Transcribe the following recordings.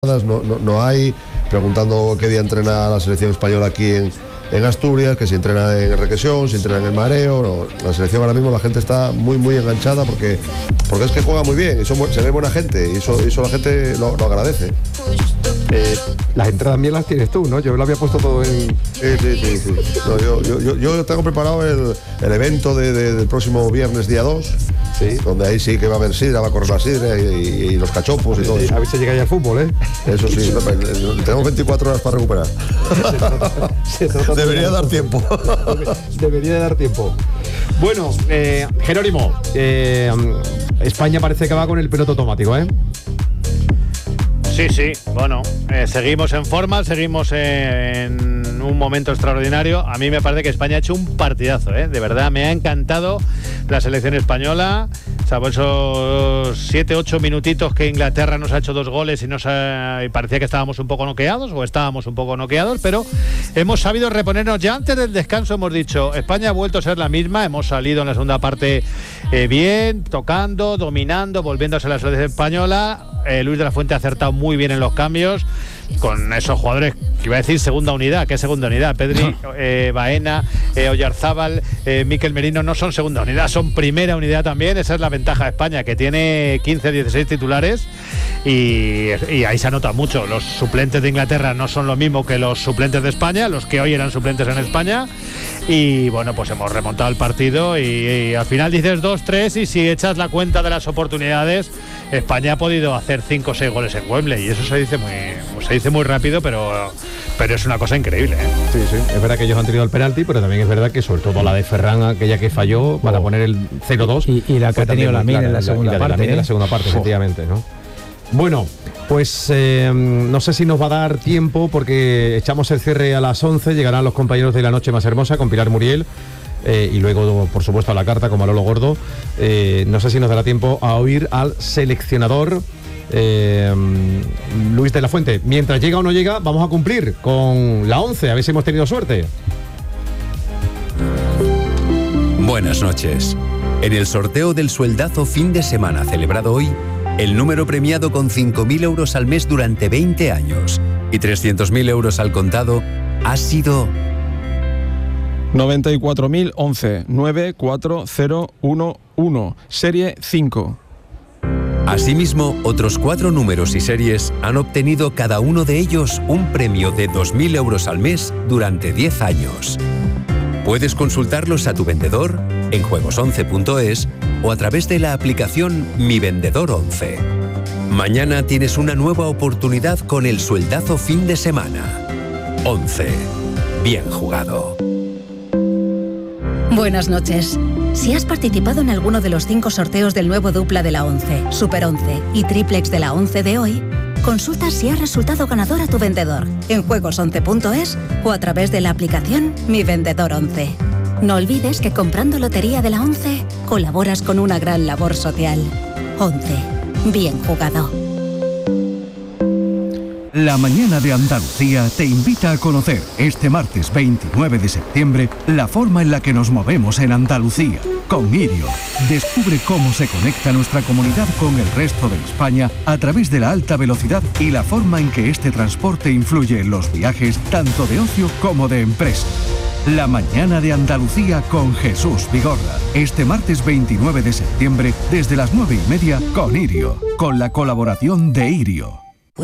No hay, preguntando qué día entrena la selección española aquí en Asturias, que si entrena en Requesión, si entrena en el Mareo. No, la selección ahora mismo la gente está muy enganchada porque es que juega muy bien y se ve buena gente y eso la gente lo agradece. Las entradas mías las tienes tú, ¿no? Yo lo había puesto todo en... Sí. No, yo tengo preparado el evento del próximo viernes día 2, ¿sí? Donde ahí sí que va a haber sidra, va a correr la sidra y los cachopos y todo eso. A ver si llega ya al fútbol, ¿eh? Eso sí, tenemos 24 horas para recuperar. Debería dar tiempo. Debería dar tiempo. Bueno, Jerónimo, España parece que va con el piloto automático, ¿eh? Sí, bueno, seguimos en forma, seguimos en un momento extraordinario. A mí me parece que España ha hecho un partidazo, de verdad, me ha encantado la selección española, salvo esos 7-8 minutitos que Inglaterra nos ha hecho 2 goles y parecía que estábamos un poco noqueados, pero hemos sabido reponernos. Ya antes del descanso hemos dicho, España ha vuelto a ser la misma, hemos salido en la segunda parte bien, tocando, dominando, volviéndose a la selección española. Luis de la Fuente ha acertado muy bien en los cambios con esos jugadores que iba a decir segunda unidad. ¿Qué segunda unidad? Pedri, Baena, Oyarzábal, Mikel Merino no son segunda unidad, son primera unidad también. Esa es la ventaja de España, que tiene 15-16 titulares y ahí se anota mucho. Los suplentes de Inglaterra no son lo mismo que los suplentes de España, los que hoy eran suplentes en España. Y bueno, pues hemos remontado el partido y al final dices 2-3 y si echas la cuenta de las oportunidades, España ha podido hacer 5 o 6 goles en Wembley y eso se dice muy rápido, pero es una cosa increíble, ¿eh? Sí, es verdad que ellos han tenido el penalti, pero también es verdad que sobre todo la de Ferran, aquella que falló para poner el 0-2 y la que ha tenido Lamine en la segunda parte, en la segunda parte, efectivamente, ¿no? Bueno, pues no sé si nos va a dar tiempo porque echamos el cierre a las 11, llegarán los compañeros de La Noche Más Hermosa con Pilar Muriel y luego, por supuesto, a la carta con Manolo Gordo. No sé si nos dará tiempo a oír al seleccionador Luis de la Fuente. Mientras llega o no llega, vamos a cumplir con la 11, a ver si hemos tenido suerte. Buenas noches. En el sorteo del sueldazo fin de semana celebrado hoy, el número premiado con 5.000 euros al mes durante 20 años y 300.000 euros al contado ha sido 94.011 94011, serie 5. Asimismo, otros 4 números y series han obtenido cada uno de ellos un premio de 2.000 euros al mes durante 10 años. Puedes consultarlos a tu vendedor en juegos11.es o a través de la aplicación Mi Vendedor 11. Mañana tienes una nueva oportunidad con el sueldazo fin de semana. 11. Bien jugado. Buenas noches. Si has participado en alguno de los 5 sorteos del nuevo dupla de la 11, Super 11 y Triplex de la 11 de hoy, consulta si has resultado ganador a tu vendedor en juegos11.es o a través de la aplicación Mi Vendedor 11. No olvides que comprando Lotería de la 11 colaboras con una gran labor social. 11. Bien jugado. La Mañana de Andalucía te invita a conocer este martes 29 de septiembre la forma en la que nos movemos en Andalucía. Con Irio, descubre cómo se conecta nuestra comunidad con el resto de España a través de la alta velocidad y la forma en que este transporte influye en los viajes tanto de ocio como de empresa. La Mañana de Andalucía con Jesús Vigorra. Este martes 29 de septiembre desde las 9:30 con Irio, con la colaboración de Irio.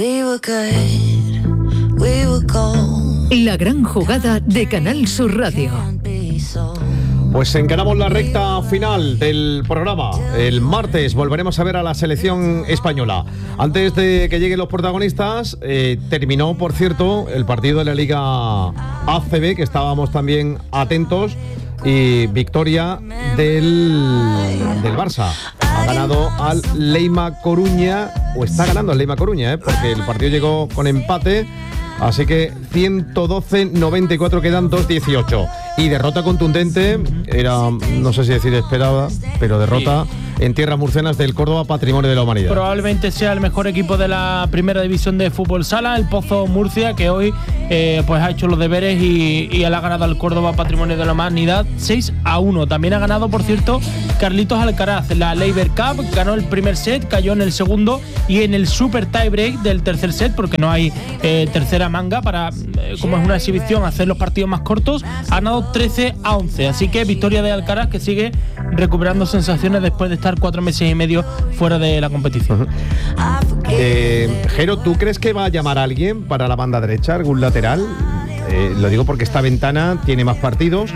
La gran jugada de Canal Sur Radio. Pues encaramos la recta final del programa. El martes volveremos a ver a la selección española. Antes de que lleguen los protagonistas, terminó, por cierto, el partido de la Liga ACB, que estábamos también atentos, y victoria del Barça. Ha ganado al Leima Coruña, o está ganando al Leima Coruña, porque el partido llegó con empate. Así que 112-94, quedan 2-18. Y derrota contundente, era, no sé si decir esperada, pero derrota en tierras murcianas del Córdoba Patrimonio de la Humanidad. Probablemente sea el mejor equipo de la primera división de fútbol sala, el Pozo Murcia, que hoy pues ha hecho los deberes y le ha ganado al Córdoba Patrimonio de la Humanidad 6-1. También ha ganado, por cierto, Carlitos Alcaraz la Labour Cup, ganó el primer set, cayó en el segundo y en el super tiebreak del tercer set, porque no hay tercera manga para, como es una exhibición, hacer los partidos más cortos, ha ganado 13-11. Así que victoria de Alcaraz, que sigue recuperando sensaciones después de estar 4 meses y medio fuera de la competición. Jero, ¿tú crees que va a llamar a alguien para la banda derecha, algún lateral? Lo digo porque esta ventana tiene más partidos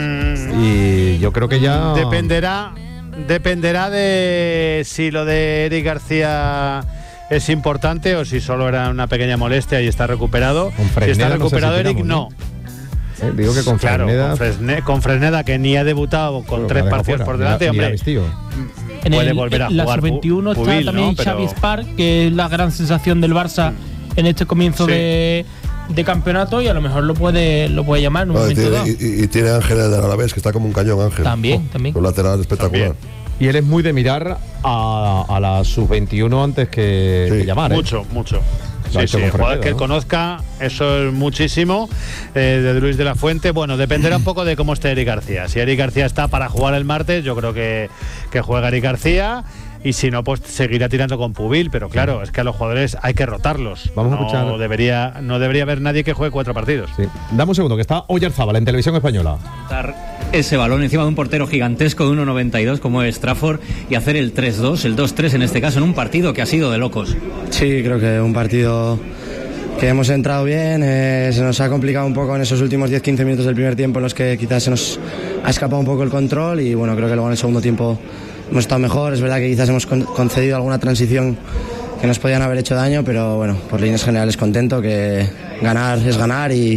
y yo creo que ya... Dependerá de si lo de Eric García es importante o si solo era una pequeña molestia y está recuperado. Si está recuperado, no sé si Eric, no. Digo que con Fresneda... con Fresneda, que ni ha debutado con 3 partidos por delante, hombre, puede volver a jugar. En la sub-21 está también Xavi Spark, que es la gran sensación del Barça en este comienzo de campeonato, y a lo mejor lo puede llamar en un momento dado. Y tiene Ángel del Alavés, que está como un cañón, Ángel. También. Un lateral espectacular. También. Y él es muy de mirar a la sub-21 antes que llamar. Mucho. Sí, el jugador que él conozca, eso es muchísimo. De Luis de la Fuente, bueno, dependerá un poco de cómo esté Eric García. Si Eric García está para jugar el martes, yo creo que juega Eric García. Y si no, pues seguirá tirando con Pubil, pero claro, es que a los jugadores hay que rotarlos. Vamos a escuchar. No debería haber nadie que juegue 4 partidos. Sí. Dame un segundo, que está Oyarzábal en Televisión Española. Ese balón encima de un portero gigantesco de 1,92 como es Trafford, y hacer el 3-2, el 2-3 en este caso, en un partido que ha sido de locos. Sí, creo que un partido que hemos entrado bien, se nos ha complicado un poco en esos últimos 10-15 minutos del primer tiempo, en los que quizás se nos ha escapado un poco el control, y bueno, creo que luego en el segundo tiempo hemos estado mejor. Es verdad que quizás hemos concedido alguna transición que nos podían haber hecho daño, pero bueno, por líneas generales contento, que ganar es ganar y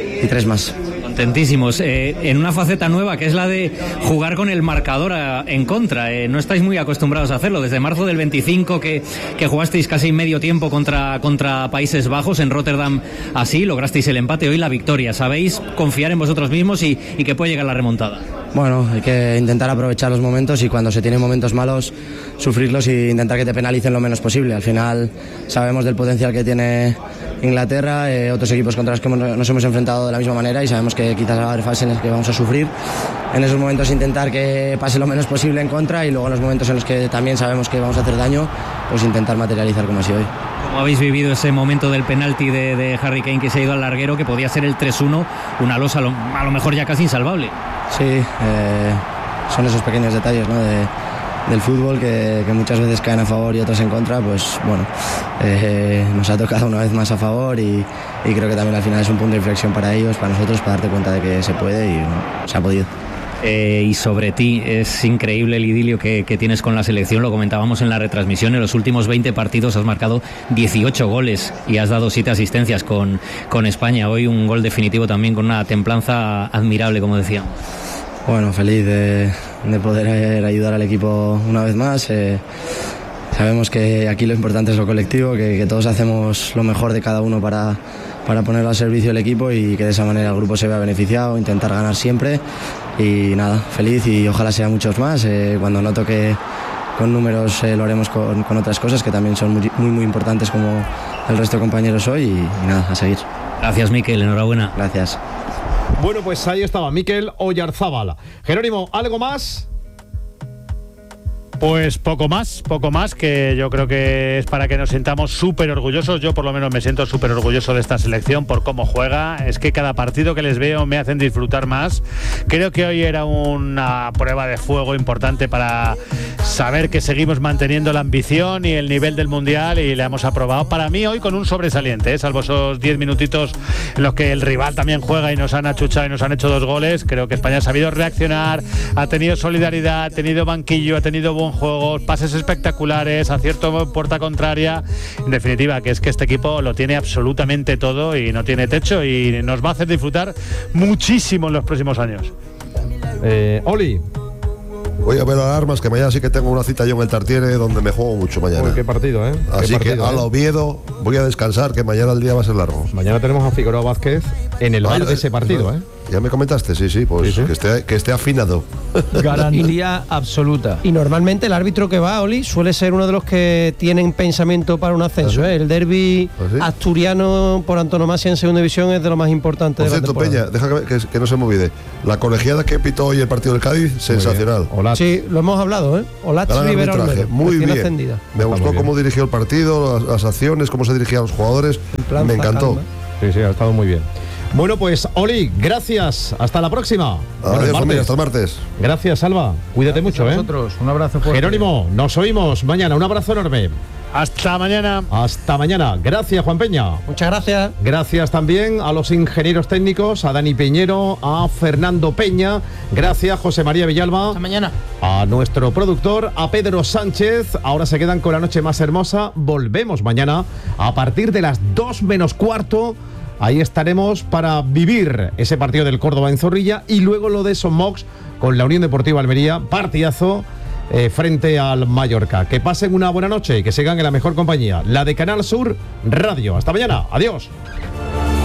3 más. Contentísimos. En una faceta nueva, que es la de jugar con el marcador en contra. No estáis muy acostumbrados a hacerlo. Desde marzo del 25 que jugasteis casi medio tiempo contra Países Bajos en Rotterdam, así lograsteis el empate, hoy la victoria. ¿Sabéis confiar en vosotros mismos y que puede llegar la remontada? Bueno, hay que intentar aprovechar los momentos, y cuando se tienen momentos malos, sufrirlos e intentar que te penalicen lo menos posible. Al final sabemos del potencial que tiene Inglaterra, otros equipos contra los que nos hemos enfrentado de la misma manera, y sabemos que quizás va a haber fases en las que vamos a sufrir. En esos momentos intentar que pase lo menos posible en contra, y luego en los momentos en los que también sabemos que vamos a hacer daño, pues intentar materializar como así hoy. ¿Cómo habéis vivido ese momento del penalti de Harry Kane, que se ha ido al larguero, que podía ser el 3-1, una losa a lo mejor ya casi insalvable? Sí, son esos pequeños detalles, ¿no?, del fútbol que muchas veces caen a favor y otras en contra. Pues bueno, nos ha tocado una vez más a favor, y creo que también al final es un punto de inflexión para ellos, para nosotros, para darte cuenta de que se puede, y bueno, se ha podido. Y sobre ti, es increíble el idilio que tienes con la selección. Lo comentábamos en la retransmisión, en los últimos 20 partidos has marcado 18 goles y has dado 7 asistencias con España. Hoy un gol definitivo también, con una templanza admirable, como decíamos. Bueno, feliz de poder ayudar al equipo una vez más. Sabemos que aquí lo importante es lo colectivo, que todos hacemos lo mejor de cada uno para ponerlo al servicio del equipo, y que de esa manera el grupo se vea beneficiado, intentar ganar siempre. Y nada, feliz, y ojalá sea muchos más. Cuando no toque con números, lo haremos con otras cosas que también son muy importantes, como el resto de compañeros hoy, y nada, a seguir. Gracias, Mikel, enhorabuena. Gracias. Bueno, pues ahí estaba Mikel Oyarzábal. Jerónimo, ¿algo más? Pues poco más, que yo creo que es para que nos sintamos súper orgullosos. Yo por lo menos me siento súper orgulloso de esta selección por cómo juega. Es que cada partido que les veo me hacen disfrutar más. Creo que hoy era una prueba de fuego importante para saber que seguimos manteniendo la ambición y el nivel del Mundial, y la hemos aprobado. Para mí hoy con un sobresaliente, salvo esos 10 minutitos en los que el rival también juega y nos han achuchado y nos han hecho 2 goles. Creo que España ha sabido reaccionar, ha tenido solidaridad, ha tenido banquillo, ha tenido buen juego, pases espectaculares, acierto en puerta contraria. En definitiva, que es que este equipo lo tiene absolutamente todo y no tiene techo, y nos va a hacer disfrutar muchísimo en los próximos años. Oli. Voy a ver alarmas, que mañana sí que tengo una cita yo en el Tartiere, donde me juego mucho mañana. Uy, qué partido, Así qué partido, que al Oviedo voy a descansar, que mañana el día va a ser largo. Mañana tenemos a Figueroa Vázquez en el bar de ese partido, ¿eh? Ya me comentaste, sí, pues sí. Que esté afinado. Garantía absoluta. Y normalmente el árbitro que va, Oli, suele ser uno de los que tienen pensamiento para un ascenso. ¿Sí? El derbi asturiano por antonomasia en segunda división es de lo más importante de la temporada. Peña, deja que no se me olvide. La colegiada que pitó hoy el partido del Cádiz, sensacional. Sí, lo hemos hablado, ¿eh? Olaz Rivera Olmedo, muy bien. Ascendida. Me gustó cómo dirigió el partido, las acciones, cómo se dirigían los jugadores. Me encantó. Sí, ha estado muy bien. Bueno, pues Oli, gracias. Hasta la próxima. Adiós, familia, hasta el martes. Gracias, Alba. Cuídate mucho, a vosotros. Un abrazo fuerte. Jerónimo, nos oímos mañana. Un abrazo enorme. Hasta mañana. Hasta mañana. Gracias, Juan Peña. Muchas gracias. Gracias también a los ingenieros técnicos, a Dani Piñero, a Fernando Peña. Gracias, José María Villalba. Hasta mañana. A nuestro productor, a Pedro Sánchez. Ahora se quedan con La Noche Más Hermosa. Volvemos mañana a partir de las 2 menos cuarto. Ahí estaremos para vivir ese partido del Córdoba en Zorrilla y luego lo de Somox con la Unión Deportiva Almería, partidazo frente al Mallorca. Que pasen una buena noche y que sigan en la mejor compañía, la de Canal Sur Radio. Hasta mañana, adiós.